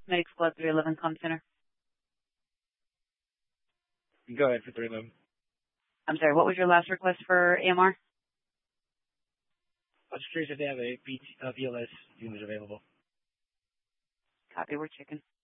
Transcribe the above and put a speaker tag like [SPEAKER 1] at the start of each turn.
[SPEAKER 1] Medic Squad 311 Com Center.
[SPEAKER 2] Go ahead for 311.
[SPEAKER 1] I'm sorry, what was your last request for AMR?
[SPEAKER 2] I was curious if they have a BLS unit available.
[SPEAKER 1] Copy, we're checking.